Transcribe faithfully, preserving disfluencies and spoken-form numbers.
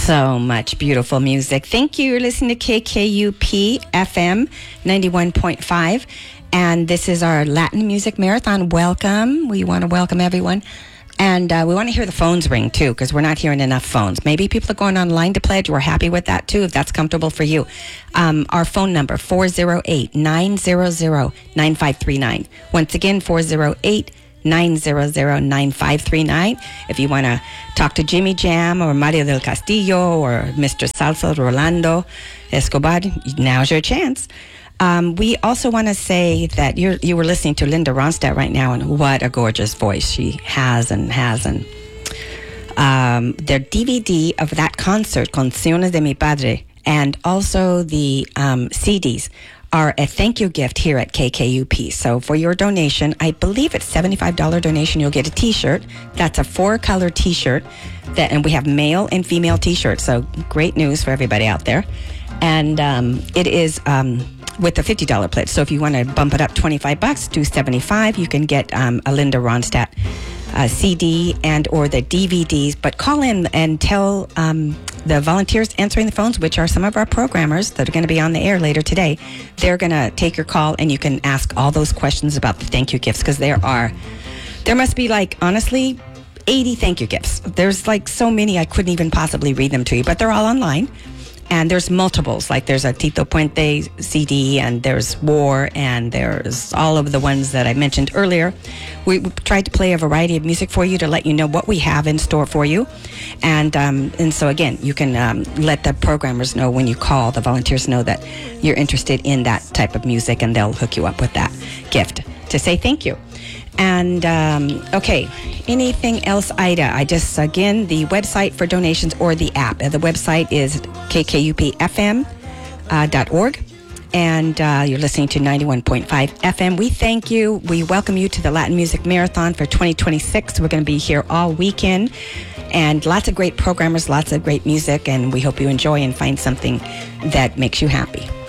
So much beautiful music. Thank you. You're listening to K K U P F M ninety-one point five. And this is our Latin Music Marathon. Welcome. We want to welcome everyone. And uh, we want to hear the phones ring, too, because we're not hearing enough phones. Maybe people are going online to pledge. We're happy with that, too, if that's comfortable for you. Um, our phone number, four oh eight, nine hundred, nine five three nine. Once again, four oh eight, nine hundred, nine five three nine. If you want to talk to Jimmy Jam or Mario del Castillo or Mister Salsa Rolando Escobar, now's your chance. Um, we also want to say that you're, you were listening to Linda Ronstadt right now, and what a gorgeous voice she has and has. And um, their D V D of that concert, Canciones de mi Padre, and also the um, C Ds are a thank you gift here at K K U P. So for your donation, I believe it's seventy-five dollars donation, you'll get a t-shirt. That's a four-color t-shirt, that, and we have male and female t-shirts, so great news for everybody out there. And um, it is um, with a fifty dollars pledge. So if you want to bump it up twenty-five bucks to seventy-five, you can get um, a Linda Ronstadt uh, C D and or the D V Ds. But call in and tell um, the volunteers answering the phones, which are some of our programmers that are going to be on the air later today. They're going to take your call, and you can ask all those questions about the thank you gifts, because there are, there must be like, honestly, eighty thank you gifts. There's like so many, I couldn't even possibly read them to you, but they're all online. And there's multiples, like there's a Tito Puente C D, and there's War, and there's all of the ones that I mentioned earlier. We, we tried to play a variety of music for you to let you know what we have in store for you. And um, and so again, you can um, let the programmers know when you call, the volunteers know that you're interested in that type of music, and they'll hook you up with that gift to say thank you. And, um, okay, anything else, Ida? I just, again, the website for donations or the app. The website is k k u p f m dot org, and uh, you're listening to ninety-one point five F M. We thank you. We welcome you to the Latin Music Marathon for twenty twenty-six. We're going to be here all weekend, and lots of great programmers, lots of great music, and we hope you enjoy and find something that makes you happy.